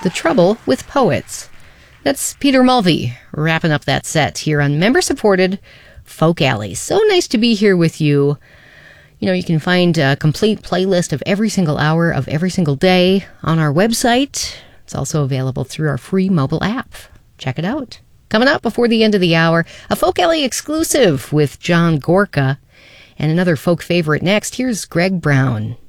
The Trouble with Poets. That's Peter Mulvey wrapping up that set here on member-supported Folk Alley. So nice to be here with you. You know, you can find a complete playlist of every single hour of every single day on our website. It's also available through our free mobile app. Check it out. Coming up before the end of the hour, a Folk Alley exclusive with John Gorka. And another folk favorite next. Here's Greg Brown.